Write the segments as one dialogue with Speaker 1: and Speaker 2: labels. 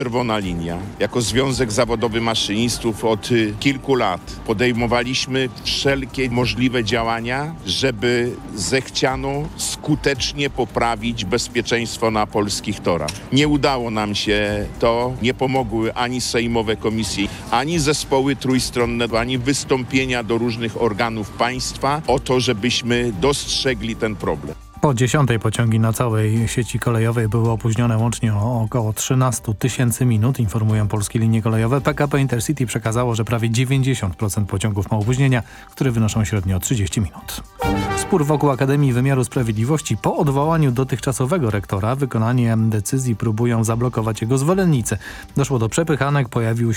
Speaker 1: Czerwona linia. Jako Związek Zawodowy Maszynistów od kilku lat podejmowaliśmy wszelkie możliwe działania, żeby zechciano skutecznie poprawić bezpieczeństwo na polskich torach. Nie udało nam się to, nie pomogły ani sejmowe komisje, ani zespoły trójstronne, ani wystąpienia do różnych organów państwa o to, żebyśmy dostrzegli ten problem.
Speaker 2: Po 10 pociągi na całej sieci kolejowej były opóźnione łącznie o około 13 000 minut, informują Polskie Linie Kolejowe. PKP Intercity przekazało, że prawie 90% pociągów ma opóźnienia, które wynoszą średnio 30 minut. Spór wokół Akademii Wymiaru Sprawiedliwości. Po odwołaniu dotychczasowego rektora wykonanie decyzji próbują zablokować jego zwolennicy. Doszło do przepychanek, pojawili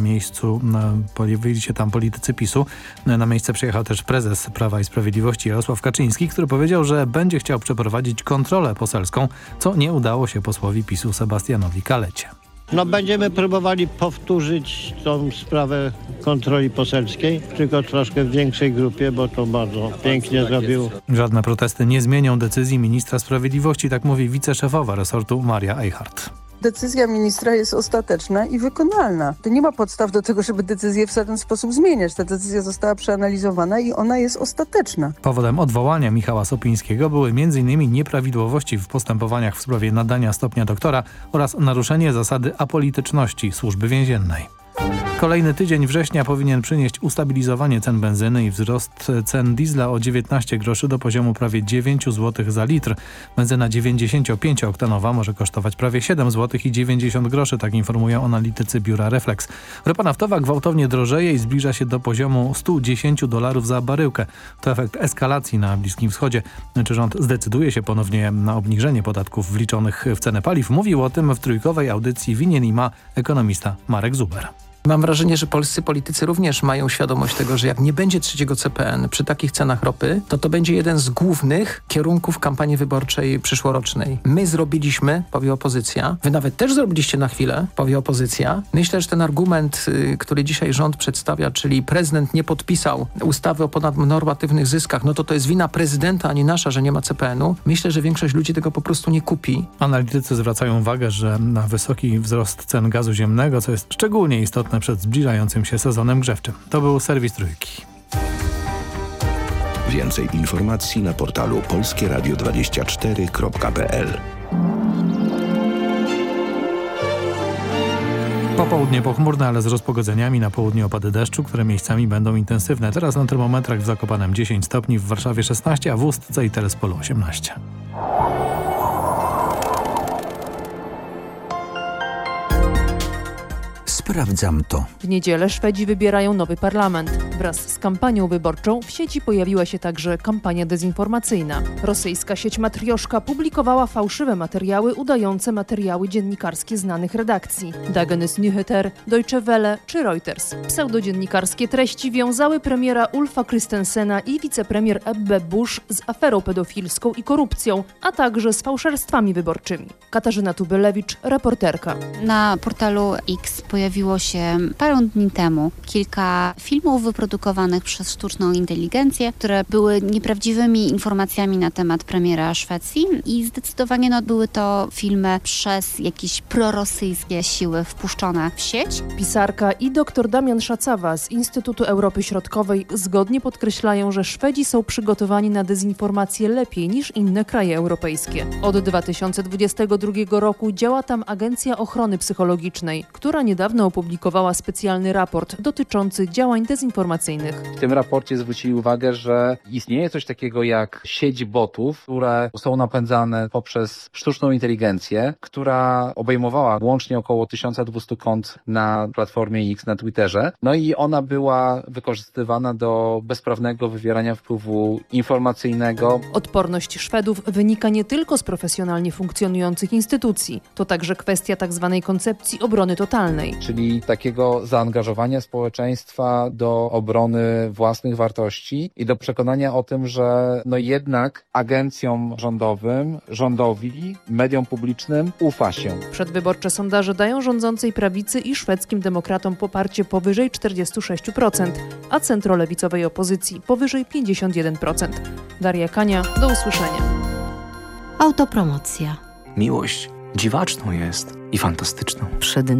Speaker 2: się tam politycy PiS-u. Na miejsce przyjechał też prezes Prawa i Sprawiedliwości Jarosław Kaczyński, który powiedział, że będzie chciał przeprowadzić kontrolę poselską, co nie udało się posłowi PiS-u Sebastianowi Kalecie.
Speaker 3: Będziemy próbowali powtórzyć tą sprawę kontroli poselskiej, tylko troszkę w większej grupie, bo to bardzo pięknie zrobił.
Speaker 2: Żadne protesty nie zmienią decyzji ministra sprawiedliwości, tak mówi wiceszefowa resortu Maria Eichhardt.
Speaker 4: Decyzja ministra jest ostateczna i wykonalna. To nie ma podstaw do tego, żeby decyzję w żaden sposób zmieniać. Ta decyzja została przeanalizowana i ona jest ostateczna.
Speaker 2: Powodem odwołania Michała Sopińskiego były m.in. nieprawidłowości w postępowaniach w sprawie nadania stopnia doktora oraz naruszenie zasady apolityczności Służby Więziennej. Kolejny tydzień września powinien przynieść ustabilizowanie cen benzyny i wzrost cen diesla o 19 groszy do poziomu prawie 9 zł za litr. Benzyna 95-oktanowa może kosztować prawie 7 zł i 90 groszy, tak informują analitycy biura Reflex. Ropa naftowa gwałtownie drożeje i zbliża się do poziomu $110 za baryłkę. To efekt eskalacji na Bliskim Wschodzie. Czy rząd zdecyduje się ponownie na obniżenie podatków wliczonych w cenę paliw? Mówił o tym w trójkowej audycji Winien i ma ekonomista Marek Zuber.
Speaker 5: Mam wrażenie, że polscy politycy również mają świadomość tego, że jak nie będzie trzeciego CPN przy takich cenach ropy, to będzie jeden z głównych kierunków kampanii wyborczej przyszłorocznej. My zrobiliśmy, powie opozycja. Wy nawet też zrobiliście na chwilę, powie opozycja. Myślę, że ten argument, który dzisiaj rząd przedstawia, czyli prezydent nie podpisał ustawy o ponadnormatywnych zyskach, to jest wina prezydenta, a nie nasza, że nie ma CPN-u. Myślę, że większość ludzi tego po prostu nie kupi.
Speaker 2: Analitycy zwracają uwagę, że na wysoki wzrost cen gazu ziemnego, co jest szczególnie istotne przed zbliżającym się sezonem grzewczym. To był serwis Trójki.
Speaker 6: Więcej informacji na portalu polskieradio24.pl.
Speaker 2: Popołudnie pochmurne, ale z rozpogodzeniami. Na południu opady deszczu, które miejscami będą intensywne. Teraz na termometrach w Zakopanem 10 stopni, w Warszawie 16, a w Ustce i Terespolu 18.
Speaker 7: Sprawdzam to.
Speaker 8: W niedzielę Szwedzi wybierają nowy parlament. Wraz z kampanią wyborczą w sieci pojawiła się także kampania dezinformacyjna. Rosyjska sieć Matrioszka publikowała fałszywe materiały udające materiały dziennikarskie znanych redakcji. Dagens Nyheter, Deutsche Welle czy Reuters. Pseudodziennikarskie treści wiązały premiera Ulfa Christensena i wicepremier Ebbe Busch z aferą pedofilską i korupcją, a także z fałszerstwami wyborczymi. Katarzyna Tubylewicz, reporterka.
Speaker 9: Na portalu X pojawiło się parę dni temu kilka filmów wyprodukowanych przez sztuczną inteligencję, które były nieprawdziwymi informacjami na temat premiera Szwecji i zdecydowanie były to filmy przez jakieś prorosyjskie siły wpuszczone w sieć.
Speaker 8: Pisarka i dr Damian Szacawa z Instytutu Europy Środkowej zgodnie podkreślają, że Szwedzi są przygotowani na dezinformację lepiej niż inne kraje europejskie. Od 2022 roku działa tam Agencja Ochrony Psychologicznej, która niedawno opublikowała specjalny raport dotyczący działań dezinformacyjnych.
Speaker 10: W tym raporcie zwrócili uwagę, że istnieje coś takiego jak sieć botów, które są napędzane poprzez sztuczną inteligencję, która obejmowała łącznie około 1200 kont na platformie X na Twitterze. I ona była wykorzystywana do bezprawnego wywierania wpływu informacyjnego.
Speaker 8: Odporność Szwedów wynika nie tylko z profesjonalnie funkcjonujących instytucji. To także kwestia tzw. koncepcji obrony totalnej.
Speaker 10: Czyli takiego zaangażowania społeczeństwa do obrony własnych wartości i do przekonania o tym, że jednak agencjom rządowym, rządowi, mediom publicznym ufa się.
Speaker 8: Przedwyborcze sondaże dają rządzącej prawicy i szwedzkim demokratom poparcie powyżej 46%, a centrolewicowej opozycji powyżej 51%. Daria Kania, do usłyszenia.
Speaker 11: Autopromocja.
Speaker 7: Miłość dziwaczną jest i fantastyczną.
Speaker 11: Przed